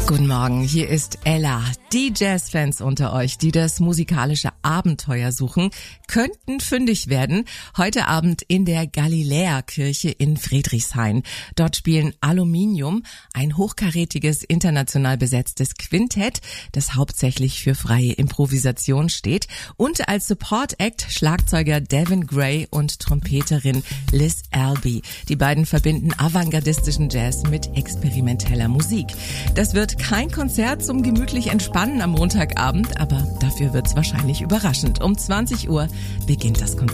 Guten Morgen, hier ist Ella. Die Jazzfans unter euch, die das musikalische Abenteuer suchen, könnten fündig werden. Heute Abend in der Galiläa-Kirche in Friedrichshain. Dort spielen Aluminium, ein hochkarätiges, international besetztes Quintett, das hauptsächlich für freie Improvisation steht. Und als Support-Act Schlagzeuger Devin Gray und Trompeterin Liz Albee. Die beiden verbinden avantgardistischen Jazz mit experimenteller Musik. Das wird kein Konzert zum gemütlich Entspannen am Montagabend, aber dafür wird's wahrscheinlich überraschend. Um 20 Uhr beginnt das Konzert.